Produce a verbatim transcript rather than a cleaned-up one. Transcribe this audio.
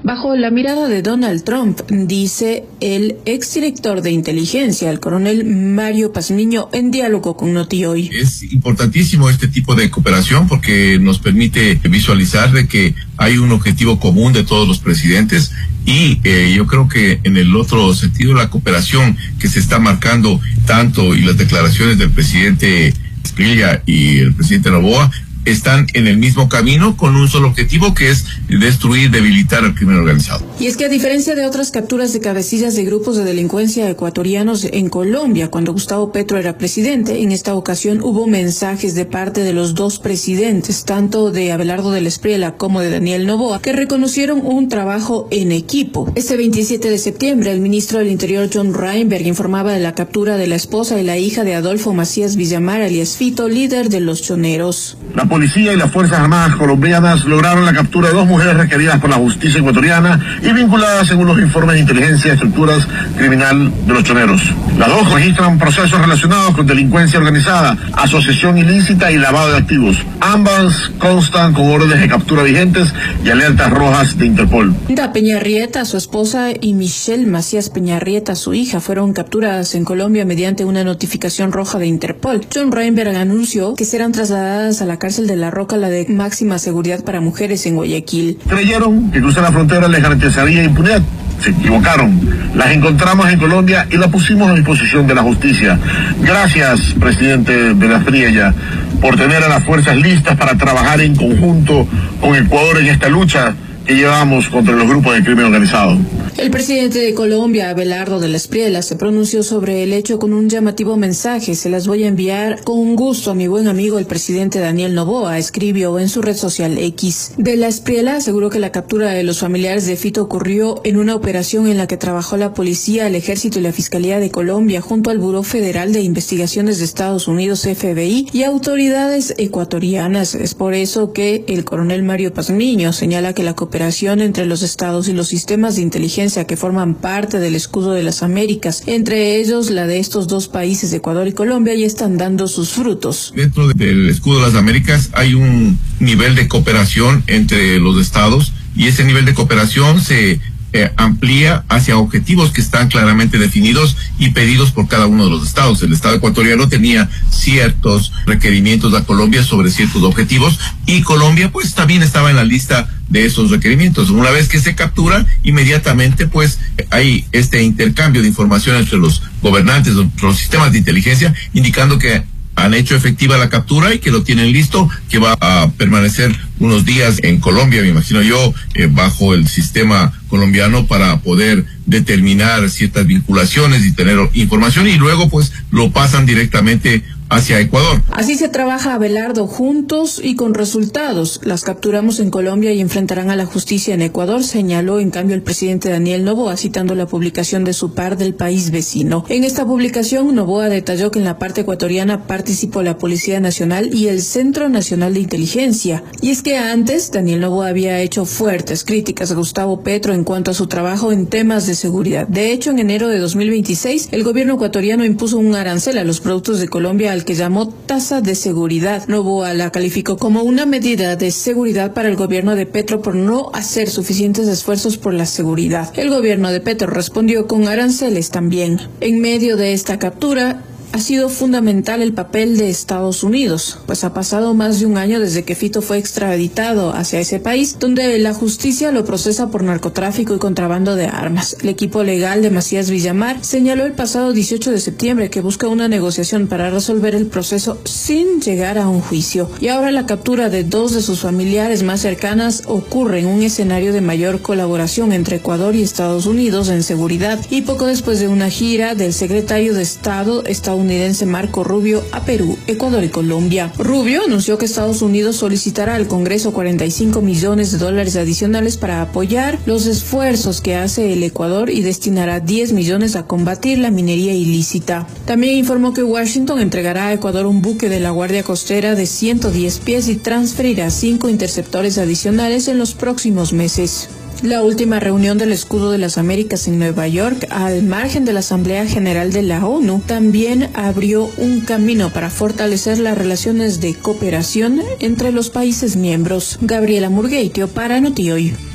bajo la mirada de Donald Trump, dice el exdirector de inteligencia, el coronel Mario Pazmiño, en diálogo con Noti Hoy. Es importantísimo este tipo de cooperación porque nos permite visualizar de que hay un objetivo común de todos los presidentes y eh, yo creo que en el otro sentido la cooperación que se está marcando tanto y las declaraciones del presidente Scrilla y el presidente Noboa están en el mismo camino con un solo objetivo, que es destruir, debilitar al crimen organizado. Y es que a diferencia de otras capturas de cabecillas de grupos de delincuencia ecuatorianos en Colombia, cuando Gustavo Petro era presidente, en esta ocasión hubo mensajes de parte de los dos presidentes, tanto de Abelardo del Espriella como de Daniel Noboa, que reconocieron un trabajo en equipo. Este veintisiete de septiembre, el ministro del Interior John Reinberg informaba de la captura de la esposa y la hija de Adolfo Macías Villamar, alias Fito, líder de los Choneros. La policía y las Fuerzas Armadas colombianas lograron la captura de dos mujeres requeridas por la justicia ecuatoriana y vinculadas, según los informes de inteligencia, a estructuras criminal de los Choneros. Las dos registran procesos relacionados con delincuencia organizada, asociación ilícita y lavado de activos. Ambas constan con órdenes de captura vigentes y alertas rojas de Interpol. Da Peñarrieta, su esposa, y Michelle Macías Peñarrieta, su hija, fueron capturadas en Colombia mediante una notificación roja de Interpol. John Reinberg anunció que serán trasladadas a la cárcel de La Roca, la de máxima seguridad para mujeres en Guayaquil. Creyeron que cruzar la frontera les garantizaría impunidad. Se equivocaron. Las encontramos en Colombia y las pusimos a disposición de la justicia. Gracias, presidente de la Espriella, por tener a las fuerzas listas para trabajar en conjunto con Ecuador en esta lucha que llevamos contra los grupos de crimen organizado. El presidente de Colombia, Abelardo del Espriella, se pronunció sobre el hecho con un llamativo mensaje. Se las voy a enviar con un gusto a mi buen amigo el presidente Daniel Noboa, escribió en su red social X. De la Espriella aseguró que la captura de los familiares de Fito ocurrió en una operación en la que trabajó la policía, el ejército y la Fiscalía de Colombia junto al Buró Federal de Investigaciones de Estados Unidos, F B I, y autoridades ecuatorianas. Es por eso que el coronel Mario Pazmiño señala que la cooperación entre los estados y los sistemas de inteligencia que forman parte del escudo de las Américas, entre ellos la de estos dos países, Ecuador y Colombia, ya están dando sus frutos. Dentro del escudo de las Américas hay un nivel de cooperación entre los estados y ese nivel de cooperación se Eh, amplía hacia objetivos que están claramente definidos y pedidos por cada uno de los estados. El estado ecuatoriano tenía ciertos requerimientos a Colombia sobre ciertos objetivos y Colombia pues también estaba en la lista de esos requerimientos. Una vez que se captura, inmediatamente pues hay este intercambio de información entre los gobernantes, los sistemas de inteligencia, indicando que han hecho efectiva la captura y que lo tienen listo, que va a permanecer unos días en Colombia, me imagino yo, eh, bajo el sistema colombiano para poder determinar ciertas vinculaciones y tener información y luego pues lo pasan directamente hacia Ecuador. Así se trabaja, Abelardo, juntos y con resultados. Las capturamos en Colombia y enfrentarán a la justicia en Ecuador, señaló en cambio el presidente Daniel Noboa, citando la publicación de su par del país vecino. En esta publicación, Noboa detalló que en la parte ecuatoriana participó la Policía Nacional y el Centro Nacional de Inteligencia. Y es que antes, Daniel Noboa había hecho fuertes críticas a Gustavo Petro en cuanto a su trabajo en temas de seguridad. De hecho, en enero de dos mil veintiséis, el gobierno ecuatoriano impuso un arancel a los productos de Colombia al que llamó tasa de seguridad. Noboa la calificó como una medida de seguridad para el gobierno de Petro por no hacer suficientes esfuerzos por la seguridad. El gobierno de Petro respondió con aranceles también. En medio de esta captura, ha sido fundamental el papel de Estados Unidos, pues ha pasado más de un año desde que Fito fue extraditado hacia ese país, donde la justicia lo procesa por narcotráfico y contrabando de armas. El equipo legal de Macías Villamar señaló el pasado dieciocho de septiembre que busca una negociación para resolver el proceso sin llegar a un juicio. Y ahora la captura de dos de sus familiares más cercanas ocurre en un escenario de mayor colaboración entre Ecuador y Estados Unidos en seguridad y poco después de una gira del secretario de Estado estadounidense estadounidense Marco Rubio a Perú, Ecuador y Colombia. Rubio anunció que Estados Unidos solicitará al Congreso cuarenta y cinco millones de dólares adicionales para apoyar los esfuerzos que hace el Ecuador y destinará diez millones a combatir la minería ilícita. También informó que Washington entregará a Ecuador un buque de la Guardia Costera de ciento diez pies y transferirá cinco interceptores adicionales en los próximos meses. La última reunión del Escudo de las Américas en Nueva York, al margen de la Asamblea General de la ONU, también abrió un camino para fortalecer las relaciones de cooperación entre los países miembros. Gabriela Murgueitio para Noti Hoy.